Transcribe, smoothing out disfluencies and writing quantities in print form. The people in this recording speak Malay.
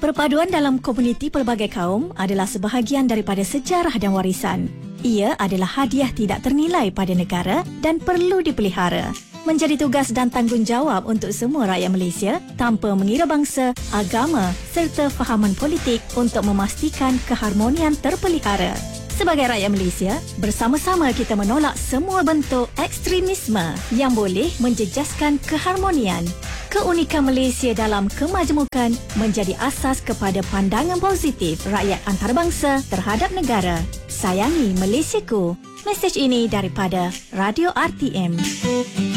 Perpaduan dalam komuniti pelbagai kaum adalah sebahagian daripada sejarah dan warisan. Ia adalah hadiah tidak ternilai pada negara dan perlu dipelihara. Menjadi tugas dan tanggungjawab untuk semua rakyat Malaysia tanpa mengira bangsa, agama serta fahaman politik untuk memastikan keharmonian terpelihara. Sebagai rakyat Malaysia, bersama-sama kita menolak semua bentuk ekstremisme yang boleh menjejaskan keharmonian. Keunikan Malaysia dalam kemajemukan menjadi asas kepada pandangan positif rakyat antarabangsa terhadap negara. Sayangi Malaysiaku. Mesej ini daripada Radio RTM.